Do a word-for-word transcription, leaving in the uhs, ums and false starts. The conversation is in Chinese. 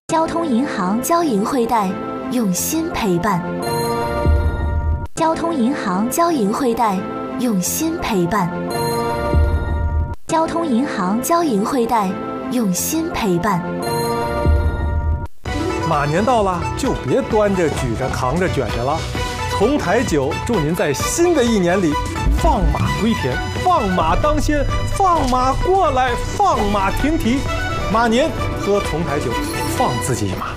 交通银行交银汇贷，用心陪伴。交通银行交银汇贷，用心陪伴。交通银行交银汇贷，用心陪伴。 马年到了，就别端着、举着、扛着、卷着了。重台酒祝您在新的一年里放马归田，放马当先，放马过来，放马停蹄。马年喝重台酒，放自己一马。